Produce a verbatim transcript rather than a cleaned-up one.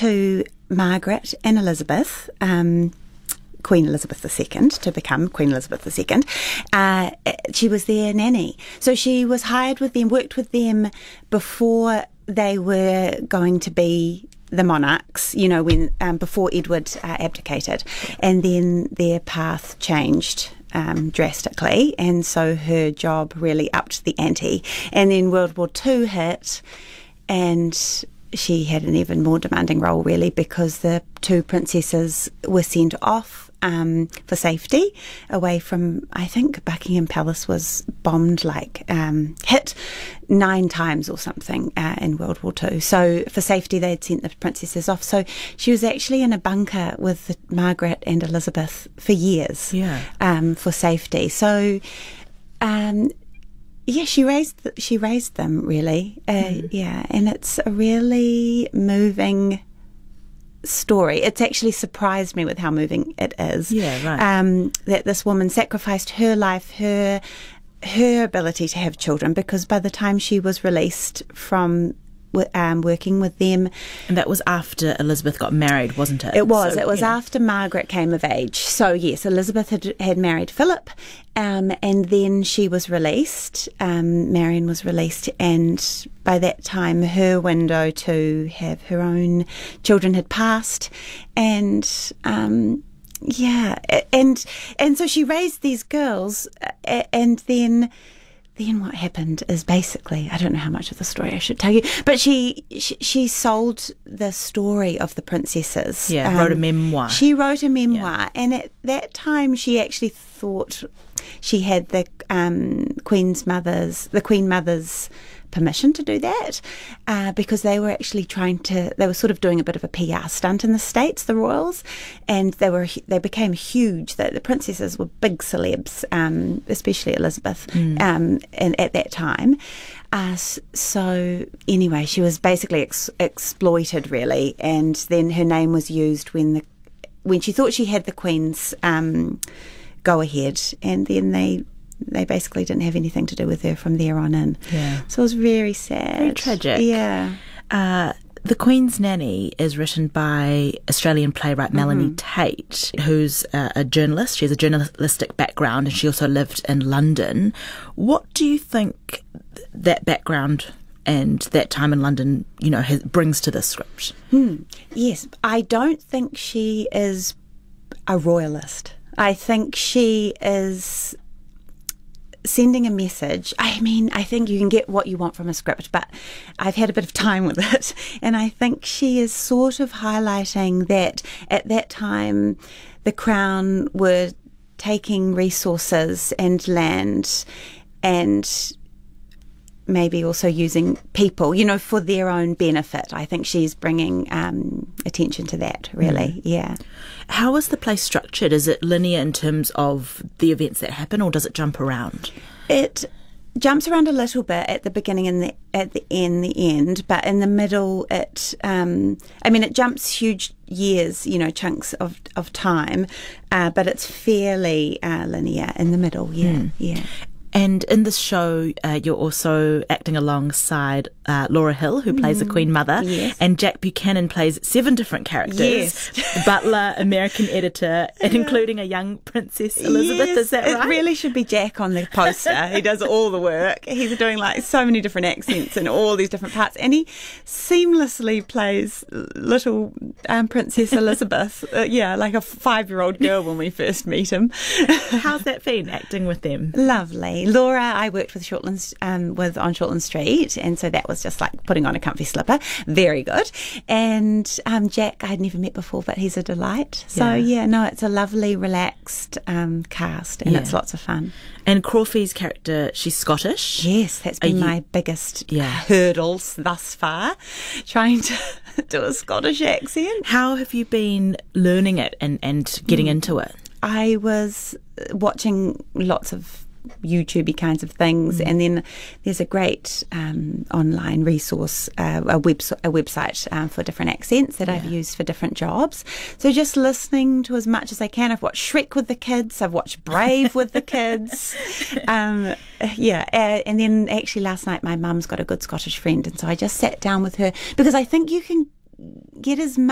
to Margaret and Elizabeth, um, Queen Elizabeth the Second, to become Queen Elizabeth the Second. Uh, she was their nanny. So she was hired with them, worked with them before they were going to be the monarchs, you know, when um, before Edward uh, abdicated. And then their path changed um, drastically, and so her job really upped the ante. And then World War Two hit, and she had an even more demanding role, really, because the two princesses were sent off um, for safety away from, I think Buckingham Palace was bombed, like um, hit nine times or something uh, in World War Two. So for safety, they'd sent the princesses off. So she was actually in a bunker with Margaret and Elizabeth for years, yeah, um, for safety. So. Um, Yeah, she raised th- she raised them, really. Uh, mm. Yeah, and it's a really moving story. It's actually surprised me with how moving it is. Yeah, right. Um, that this woman sacrificed her life, her her ability to have children, because by the time she was released from um, working with them, and that was after Elizabeth got married, wasn't it? It was. So, it was yeah. after Margaret came of age. So yes, Elizabeth had had married Philip, um, and then she was released. Um, Marion was released, and by that time, her window to have her own children had passed, and. Um, yeah, and and so she raised these girls, and then. Then what happened is basically, I don't know how much of the story I should tell you, but she she, she sold the story of the princesses. Yeah, um, wrote a memoir. She wrote a memoir, yeah. and at that time she actually thought she had the um, Queen's mother's, the Queen Mother's permission to do that, uh, because they were actually trying to, they were sort of doing a bit of a P R stunt in the States, the royals, and they were they became huge. The, the princesses were big celebs, um, especially Elizabeth, mm. um, and at that time. Uh, so anyway, she was basically ex- exploited, really, and then her name was used when the when she thought she had the Queen's um, go ahead, and then they. They basically didn't have anything to do with her from there on in. Yeah. So it was very sad. Very tragic. Yeah. Uh, The Queen's Nanny is written by Australian playwright Melanie mm-hmm. Tate, who's uh, a journalist. She has a journalistic background, and she also lived in London. What do you think that background and that time in London, you know, has, brings to this script? Hmm. Yes, I don't think she is a royalist. I think she is sending a message. I mean, I think you can get what you want from a script, but I've had a bit of time with it, and I think she is sort of highlighting that at that time the Crown were taking resources and land and maybe also using people, you know, for their own benefit. I think she's bringing um, attention to that, really, mm. yeah. How is the play structured? Is it linear in terms of the events that happen, or does it jump around? It jumps around a little bit at the beginning and the, at the end, the end, but in the middle, it, um, I mean, it jumps huge years, you know, chunks of, of time, uh, but it's fairly uh, linear in the middle, yeah, mm. yeah. And in this show, uh, you're also acting alongside uh, Laura Hill, who plays mm. the Queen Mother, yes. and Jack Buchanan plays seven different characters. Yes. The butler, American editor, and including a young Princess Elizabeth, yes, is that right? It really should be Jack on the poster. He does all the work. He's doing like so many different accents and all these different parts, and he seamlessly plays little um, Princess Elizabeth. Uh, yeah, like a five-year-old girl when we first meet him. How's that been, acting with them? Lovely. Laura, I worked with Shortland, um, with on Shortland Street, and so that was just like putting on a comfy slipper. Very good. And um, Jack, I had never met before, but he's a delight. So yeah, yeah no, it's a lovely, relaxed um, cast, and yeah. it's lots of fun. And Crawfie's character, she's Scottish. Yes, that's been you, my biggest yeah. hurdles thus far, trying to do a Scottish accent. How have you been learning it and, and getting mm. into it? I was watching lots of YouTubey kinds of things, mm. and then there's a great um, online resource, uh, a, web, a website um, for different accents that yeah. I've used for different jobs. So just listening to as much as I can. I've watched Shrek with the kids, I've watched Brave with the kids, um, yeah, uh, and then actually last night my mum's got a good Scottish friend, and so I just sat down with her, because I think you can get as much